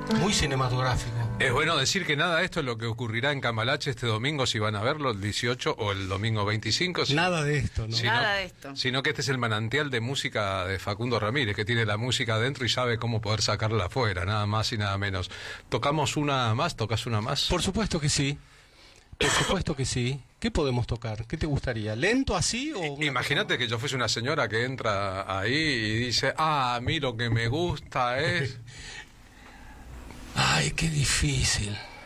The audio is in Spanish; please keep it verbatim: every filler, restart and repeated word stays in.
Muy cinematográfico. Es bueno decir que nada de esto es lo que ocurrirá en Cambalache este domingo, si van a verlo, el dieciocho o el domingo veinticinco. Si, Nada de esto, ¿no? Sino, Nada de esto. Sino que este es el manantial de música de Facundo Ramírez, que tiene la música adentro y sabe cómo poder sacarla afuera, nada más y nada menos. ¿Tocamos una más? ¿Tocas una más? Por supuesto que sí. Por supuesto que sí. ¿Qué podemos tocar? ¿Qué te gustaría? ¿Lento así o...? Imagínate que yo fuese una señora que entra ahí y dice, ah, a mí lo que me gusta es... Ay, qué difícil.